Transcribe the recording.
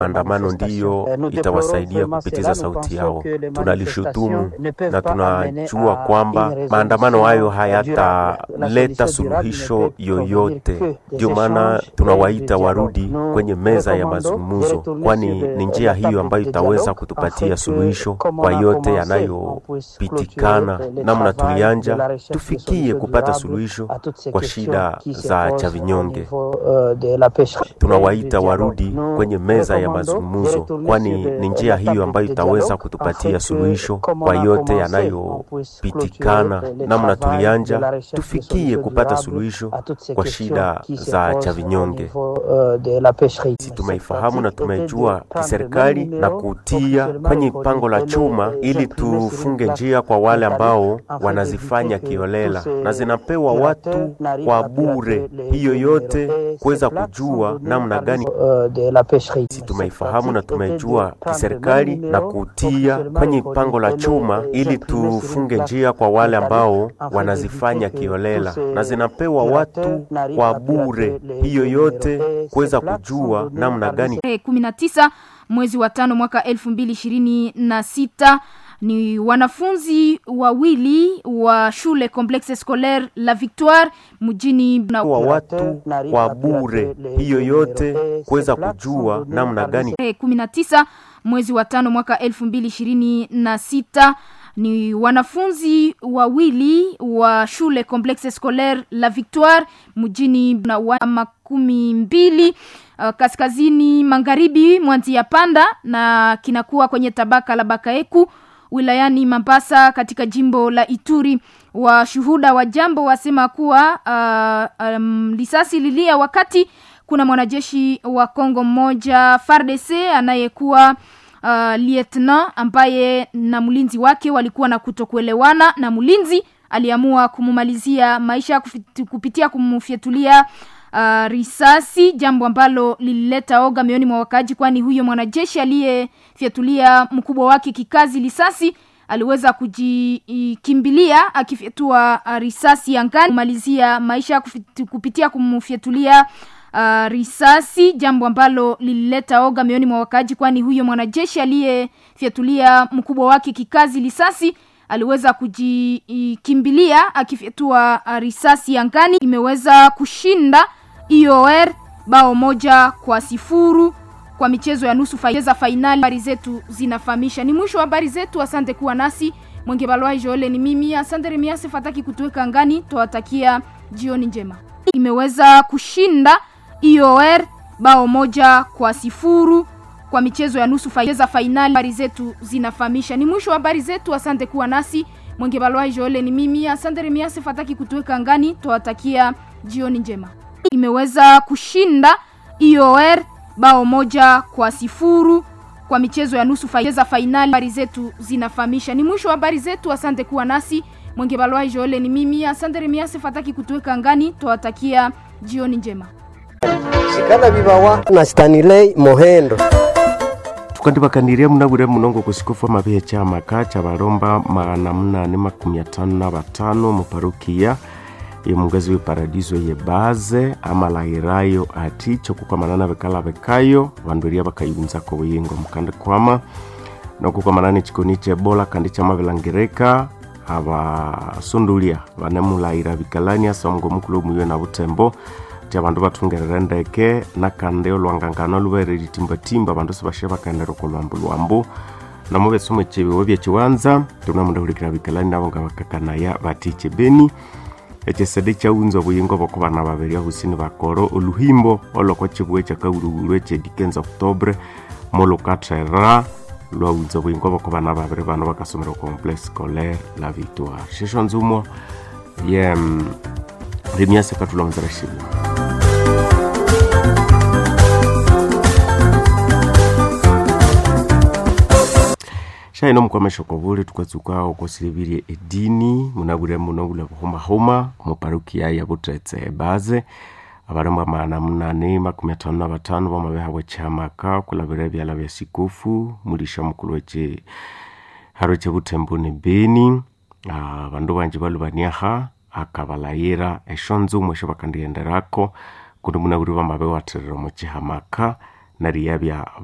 Maandamano ndiyo itawasaidia kupitiza sauti yao. Tunalishutumu na tunajua kwamba maandamano hayo hayataleta suluhisho yoyote. Ndio maana tunawaita warudi kwenye meza ya mazungumzo, kwani ni njia hiyo ambayo itaweza kutupatia suluhisho kwa yote yanayopitikana. Namna tulianja tufikie kupata suluhisho kwa shida za Chavinyonge. Tunawaita warudi kwenye meza ya mazungumzo, kwani ni njia hiyo ambayo itaweza kutupatia suluhisho kwa yote yanayopitikana. Namna tulianja tufikie kupata suluhisho kwa shida za Chavinyonge. Sisi tumeifahamu na tumejua kiserikali na kutia kwenye pango la chuma ili tufunge njia kwa wale ambao wanazifanya kiolela na zinapewa watu kwa bure. Hiyo yote kuweza kujua namna gani sisi tumeifahamu na tumejua kiserikali na kutia kwenye pango la chuma ili tufunge njia kwa wale ambao wanazifanya kiolela na zinapewa watu kwa bure. Hiyo yote kuweza kujua namna gani. 19 mwezi wa 5 mwaka 2026 ni wanafunzi wawili wa shule Complexe Scolaire La Victoire mjini na watu kwa bure. Hiyo yote kuweza kujua namna gani. 19 mwezi wa 5 mwaka 2026 ni wanafunzi wawili wa shule Complexe Scolaire La Victoire mjini na 12 kaskazini magharibi mwanzi ya Panda na kinakuwa kwenye tabaka la Bakaeku wilayani Mambasa katika jimbo la Ituri. Washuhuda wa jambo wasema kuwa risasi lilia wakati kuna mwanajeshi wa Kongo mmoja FARDC anayekuwa lieutenant ambaye na mlinzi wake walikuwa na kutokuelewana, na mlinzi aliamua kumumalizia maisha kupitia kumfyetulia risasi, jambo ambalo lilileta oga mioni mwa wakaji, kwani huyo mwanajeshi aliyefyetulia mkubwa wake kikazi risasi aliweza kujikimbilia akifyetua risasi angani kumalizia maisha kupitia kumfyetulia risasi, jambo ambalo lilileta oga mioni mwa wakaji, kwani huyo mwanajeshi aliyefyetulia mkubwa wake kikazi risasi aliweza kujikimbilia akifyetua risasi angani. Imeweza kushinda IOR bao 1-0 kwa michezo ya nusu finali. Habari zetu zinafahamisha ni mwisho wa habari zetu. Asante kuwa nasi. Mwenge Balwai Joel ni mimi. Asante Remiase Fataki kutuweka angani. Tuwatakia jioni njema. Imeweza kushinda IOR bao 1-0 kwa michezo ya nusu finali. Habari zetu zinafahamisha ni mwisho wa habari zetu. Asante kuwa nasi. Mwenge Balwai Joel ni mimi. Asante Remiase Fataki kutuweka angani. Tuwatakia jioni njema. Imeweza kushinda IOR bao 1-0 kwa michezo ya nusu finali. Habari zetu zinafahamisha ni mwisho wa habari zetu. Asante kuwa nasi. Mwenge Balwai Joel ni mimi. Asante Remiase Fataki kutuweka angani. Tuwatakia jioni njema. Shikana bibawa na Stanley Mohendo. Tukandibakaniria munabure munongo kusikofa mabihe chama cha baromba 855 mu parokia ye mungazi we Paradiso ye baze amalahirayo ati chokuka manana bekala bekayo banduria bakayibunza ko buyingo mukande kwama no kuko manani chikoni chebola kandi chama belangereka aba sundulia banemulaira bikalania samgo mukulu muyo na butembo abantu batungerera ndeke nakande olwangangano lubere litimbatimba abantu sebasheba kandero kolwambu namube somwe chebewe bya chiwanza tunamundahurikira bikalani nabo ngabakakana ya batiche beni echesede chaunzo buyingo bokubana babiri ahusini bakoro oluhimbo oloko chibwe chakaurugurwe chedikenza Oktobre molokatera lwaunzo buyingo bokubana babiri bano bakasomero Complexe Scolaire La Victoire sheshonzumo Remiase katulomzera shibu. Shaino mkwamesho kovuli tukatsuka okosiribiri edini munabure munongule homa mu parokia ya Butretse baze abaramba 855 bamabehawe chamaka kulabire byala bya sikofu mulisha mukuru weche haroche Butembo ne Beni abandu banje balubaniaha akabalayira eshonzo mwesho bakandienderako kundi munabure bamabe waterero mu chihamaka nari yabya